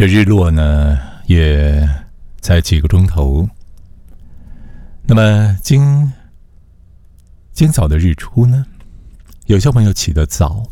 这日落呢，也才几个钟头。那么今早的日出呢，有些朋友起得早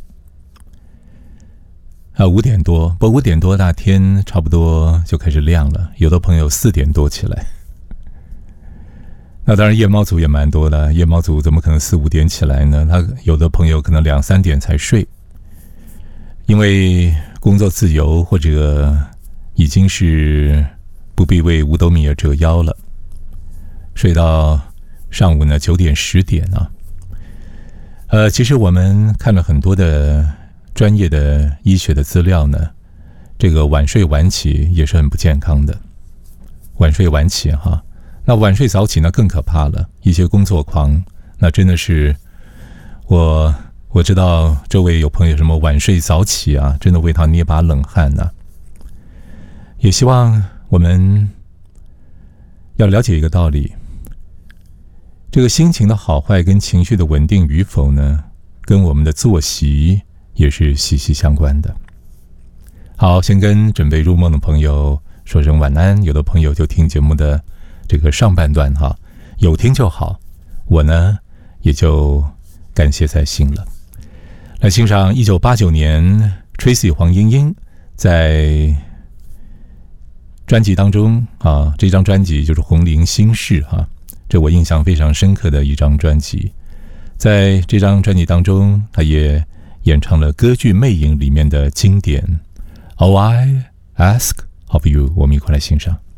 ，5点多，不过5点多那天差不多就开始亮了。有的朋友4点多起来，那当然夜猫族也蛮多的。夜猫族怎么可能4、5点起来呢？他有的朋友可能2、3点才睡，因为工作自由或者已经是不必为五斗米而折腰了，睡到上午呢9点10点啊。其实我们看了很多的专业的医学的资料呢，这个晚睡晚起也是很不健康的。晚睡晚起哈，那晚睡早起呢更可怕了。一些工作狂，那真的是我知道周围有朋友什么晚睡早起啊，真的为他捏把冷汗啊。也希望我们要了解一个道理，这个心情的好坏跟情绪的稳定与否呢，跟我们的作息也是息息相关的。好，先跟准备入梦的朋友说声晚安。有的朋友就听节目的这个上半段哈，有听就好，我呢也就感谢在心了。来欣赏1989年 Tracy 黄莺莺在专辑当中啊，这张专辑就是《红伶心事》哈，这我印象非常深刻的一张专辑。在这张专辑当中，他也演唱了歌剧《魅影》里面的经典 All I Ask of You， 我们一块来欣赏。